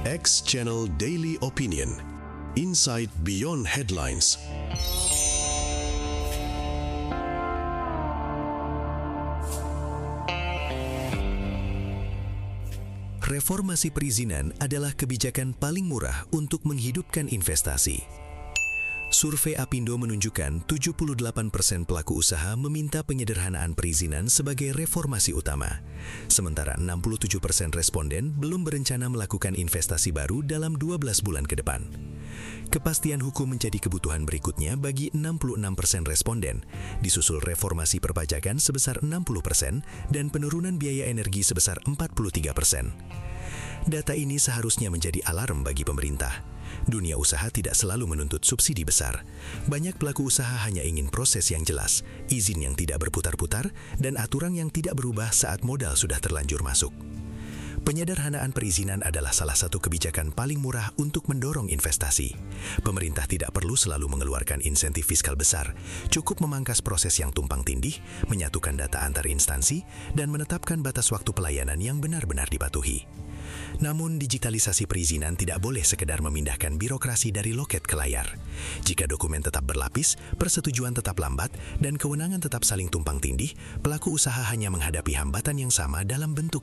X Channel Daily Opinion. Insight Beyond Headlines. Reformasi perizinan adalah kebijakan paling murah untuk menghidupkan investasi. Survei Apindo menunjukkan 78% pelaku usaha meminta penyederhanaan perizinan sebagai reformasi utama. Sementara 67% responden belum berencana melakukan investasi baru dalam 12 bulan ke depan. Kepastian hukum menjadi kebutuhan berikutnya bagi 66% responden, disusul reformasi perpajakan sebesar 60% dan penurunan biaya energi sebesar 43%. Data ini seharusnya menjadi alarm bagi pemerintah. Dunia usaha tidak selalu menuntut subsidi besar. Banyak pelaku usaha hanya ingin proses yang jelas, izin yang tidak berputar-putar, dan aturan yang tidak berubah saat modal sudah terlanjur masuk. Penyederhanaan perizinan adalah salah satu kebijakan paling murah untuk mendorong investasi. Pemerintah tidak perlu selalu mengeluarkan insentif fiskal besar, cukup memangkas proses yang tumpang tindih, menyatukan data antar instansi, dan menetapkan batas waktu pelayanan yang benar-benar dipatuhi. Namun, digitalisasi perizinan tidak boleh sekedar memindahkan birokrasi dari loket ke layar. Jika dokumen tetap berlapis, persetujuan tetap lambat, dan kewenangan tetap saling tumpang tindih, pelaku usaha hanya menghadapi hambatan yang sama dalam bentuk